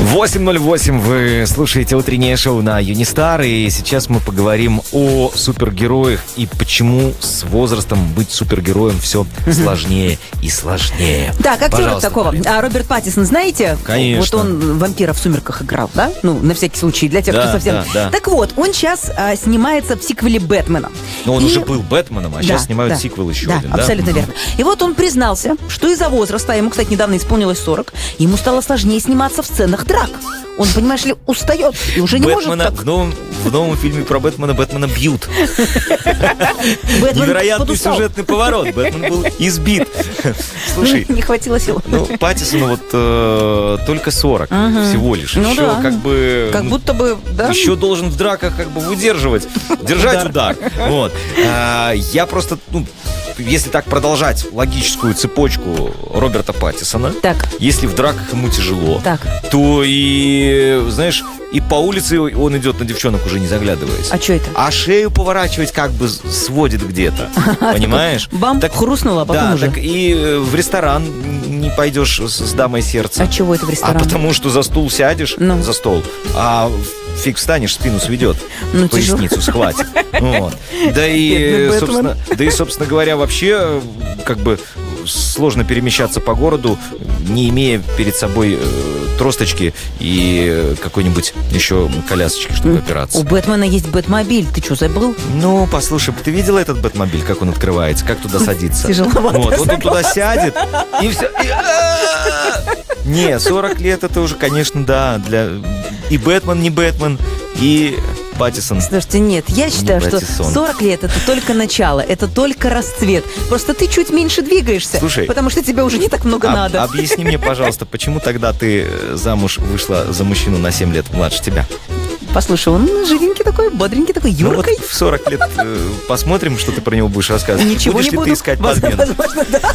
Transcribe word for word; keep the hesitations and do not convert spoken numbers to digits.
восемь ноль восемь, вы слушаете утреннее шоу на Юнистар, и сейчас мы поговорим о супергероях и почему с возрастом быть супергероем все сложнее и сложнее. Так, актера Пожалуйста, такого. А Роберт Паттинсон, знаете? Конечно. Вот он вампира в «Сумерках» играл, да? Ну, на всякий случай, для тех, Да, кто совсем... да, да. Так вот, он сейчас а, снимается в сиквеле «Бэтмена». Но он И- уже был Бэтменом, а сейчас Да, снимают да. сиквел еще Да, один, да? абсолютно верно. И вот он признался, что из-за возраста, ему, кстати, недавно исполнилось сорок, ему стало сложнее сниматься в сценах драк. Он, понимаешь ли, устает и уже не Бэтмена, может так... в, новом, в новом фильме про Бэтмена Бэтмена бьют. Бэтмен Невероятный подустал. сюжетный поворот. Бэтмен был избит. Слушай, Не хватило сил. ну, Паттисону вот э, только сорок всего лишь. Ну еще да. как бы... Как ну, будто бы, да? Еще должен в драках как бы выдерживать, держать удар. Вот. А, я просто, ну, если так продолжать логическую цепочку Роберта Паттисона, Так. если в драках ему тяжело, Так. то и, знаешь, и по улице он идет на девчонок уже не заглядываясь. А что это? А шею поворачивать как бы сводит где-то. Понимаешь? Бам, Так- хрустнуло, а потом Да, уже. так и э, в ресторан не пойдешь с, с дамой сердца. А чего это в А ресторан? потому что за стул сядешь, Ну. за стол, а фиг встанешь, спину сведет, Ну, тяжело. поясницу схватит. Вот. Да и, Бедный Бэтмен. собственно, да и, собственно говоря, вообще, как бы сложно перемещаться по городу, не имея перед собой э, тросточки и э, какой-нибудь еще колясочки, чтобы опираться. У Бэтмена есть Бэтмобиль, ты что, забыл? Ну, послушай, ты видела этот Бэтмобиль, как он открывается, как туда садиться? Тяжеловато, Вот, он согласна. туда сядет, и все. Не, сорок лет это уже, конечно, да, для... И Бэтмен, не Бэтмен, и Паттисон. Слушайте, нет, я считаю, что Паттисон. сорок лет это только начало, это только расцвет. Просто ты чуть меньше двигаешься, Слушай, потому что тебе уже не так много Об- надо. Объясни мне, пожалуйста, почему тогда ты э, замуж вышла за мужчину на семь лет младше тебя? Послушай, он живенький такой, бодренький такой, Ну вот юркой. в сорок лет э, посмотрим, что ты про него будешь рассказывать. Ничего Будешь не ли буду. ты искать Воз- подмену? Возможно, да.